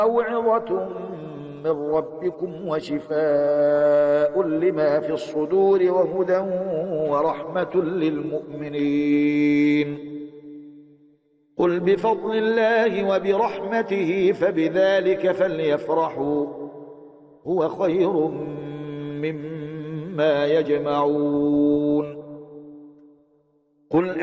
موعظة من ربكم وشفاء لما في الصدور وهدى ورحمة للمؤمنين. قل بفضل الله وبرحمته فبذلك فليفرحوا هو خير مما يجمعون. قل